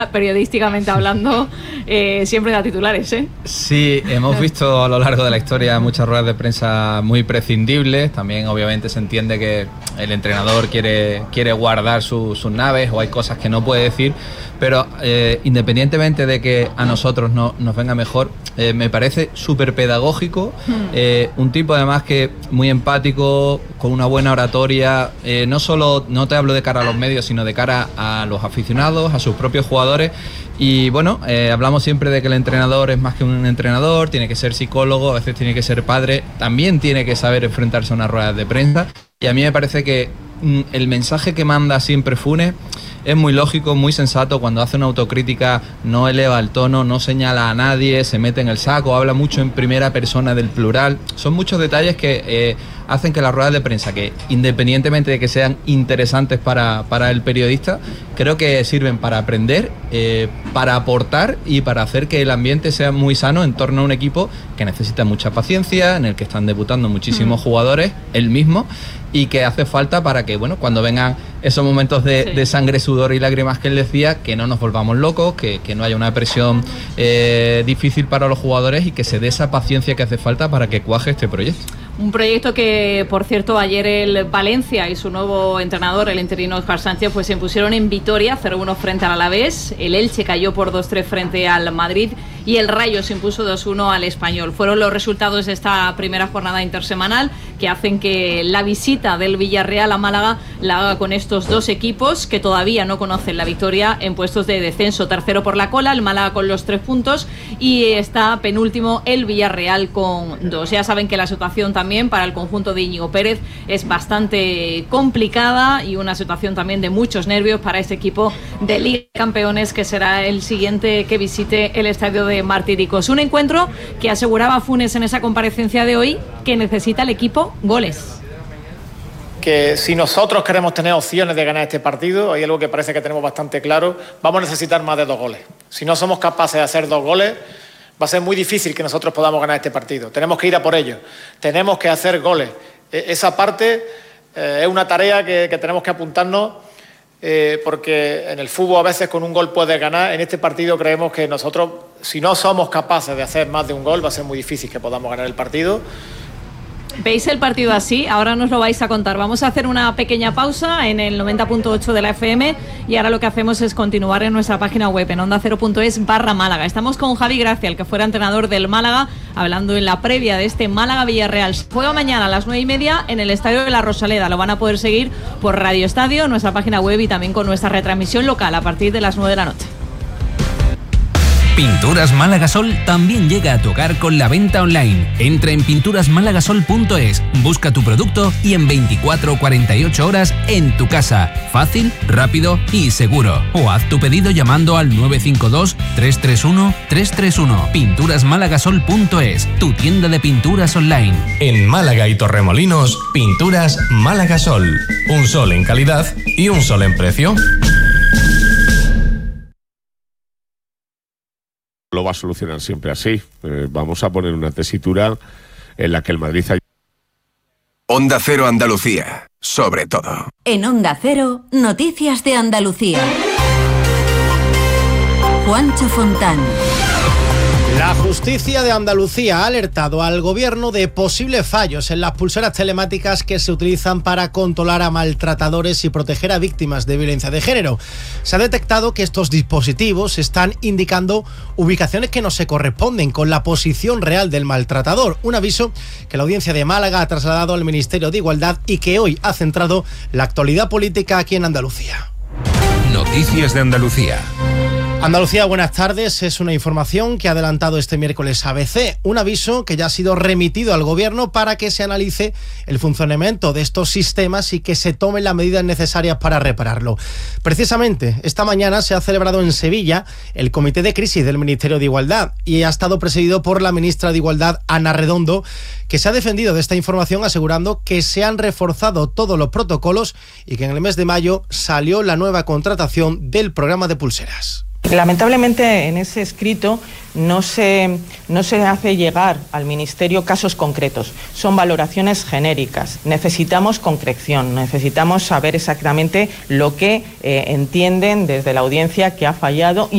periodísticamente hablando, siempre da titulares, ¿eh? Sí, hemos visto a lo largo de la historia muchas ruedas de prensa muy prescindibles. También obviamente se entiende que el entrenador quiere guardar sus naves, o hay cosas que no puede decir, pero independientemente de que a nosotros nos venga mejor, me parece súper pedagógico, un tipo además que muy empático, con una buena oratoria, no te hablo de cara a los medios, sino de cara a los aficionados, a sus propios jugadores. Y bueno, hablamos siempre de que el entrenador es más que un entrenador, tiene que ser psicólogo, a veces tiene que ser padre, también tiene que saber enfrentarse a unas ruedas de prensa. Y a mí me parece que el mensaje que manda siempre Funes es muy lógico, muy sensato. Cuando hace una autocrítica no eleva el tono, no señala a nadie, se mete en el saco, habla mucho en primera persona del plural. Son muchos detalles que hacen que las ruedas de prensa, que independientemente de que sean interesantes para el periodista, creo que sirven para aprender, para aportar y para hacer que el ambiente sea muy sano en torno a un equipo que necesita mucha paciencia, en el que están debutando muchísimos jugadores, él mismo, y que hace falta para que, bueno, cuando vengan esos momentos de sangre, sudor y lágrimas que él decía, que no nos volvamos locos, que no haya una presión difícil para los jugadores, y que se dé esa paciencia que hace falta para que cuaje este proyecto. Un proyecto que, por cierto, ayer el Valencia y su nuevo entrenador, el interino Óscar Sánchez, pues se impusieron en Vitoria, 0-1 frente al Alavés. El Elche cayó por 2-3 frente al Madrid y el Rayo se impuso 2-1 al Español. Fueron los resultados de esta primera jornada intersemanal que hacen que la visita del Villarreal a Málaga la haga con estos dos equipos que todavía no conocen la victoria en puestos de descenso. Tercero por la cola, el Málaga con los 3 puntos, y está penúltimo el Villarreal con 2. Ya saben que la situación también para el conjunto de Íñigo Pérez es bastante complicada, y una situación también de muchos nervios para este equipo de Liga de Campeones, que será el siguiente que visite el estadio de Martiricos. Un encuentro que aseguraba Funes en esa comparecencia de hoy que necesita el equipo goles. Que si nosotros queremos tener opciones de ganar este partido, hay algo que parece que tenemos bastante claro: vamos a necesitar más de 2 goles. Si no somos capaces de hacer 2 goles, va a ser muy difícil que nosotros podamos ganar este partido. Tenemos que ir a por ello, tenemos que hacer goles. Esa parte es una tarea que tenemos que apuntarnos, porque en el fútbol a veces con un gol puedes ganar. En este partido creemos que nosotros, si no somos capaces de hacer más de un gol, va a ser muy difícil que podamos ganar el partido. ¿Veis el partido así? Ahora nos lo vais a contar. Vamos a hacer una pequeña pausa en el 90.8 de la FM, y ahora lo que hacemos es continuar en nuestra página web, en ondacero.es/Málaga. Estamos con Javi Gracia, el que fuera entrenador del Málaga, hablando en la previa de este Málaga-Villarreal. Juega mañana a las 9:30 en el Estadio de la Rosaleda. Lo van a poder seguir por Radio Estadio, nuestra página web, y también con nuestra retransmisión local a partir de las 9 de la noche. Pinturas Málaga Sol también llega a tu hogar con la venta online. Entra en pinturasmálagasol.es, busca tu producto y en 24 o 48 horas en tu casa. Fácil, rápido y seguro. O haz tu pedido llamando al 952-331-331. Pinturasmálagasol.es, tu tienda de pinturas online. En Málaga y Torremolinos, Pinturas Málaga Sol. Un sol en calidad y un sol en precio. Lo va a solucionar siempre así. Vamos a poner una tesitura en la que el Madrid... Onda Cero Andalucía, sobre todo. En Onda Cero, noticias de Andalucía. Juancho Fontán. La justicia de Andalucía ha alertado al gobierno de posibles fallos en las pulseras telemáticas que se utilizan para controlar a maltratadores y proteger a víctimas de violencia de género. Se ha detectado que estos dispositivos están indicando ubicaciones que no se corresponden con la posición real del maltratador. Un aviso que la Audiencia de Málaga ha trasladado al Ministerio de Igualdad y que hoy ha centrado la actualidad política aquí en Andalucía. Noticias de Andalucía. Andalucía, buenas tardes. Es una información que ha adelantado este miércoles ABC, un aviso que ya ha sido remitido al Gobierno para que se analice el funcionamiento de estos sistemas y que se tomen las medidas necesarias para repararlo. Precisamente, esta mañana se ha celebrado en Sevilla el Comité de Crisis del Ministerio de Igualdad y ha estado presidido por la ministra de Igualdad, Ana Redondo, que se ha defendido de esta información asegurando que se han reforzado todos los protocolos y que en el mes de mayo salió la nueva contratación del programa de pulseras. Lamentablemente en ese escrito no se hace llegar al Ministerio casos concretos, son valoraciones genéricas. Necesitamos concreción, necesitamos saber exactamente lo que entienden desde la audiencia que ha fallado.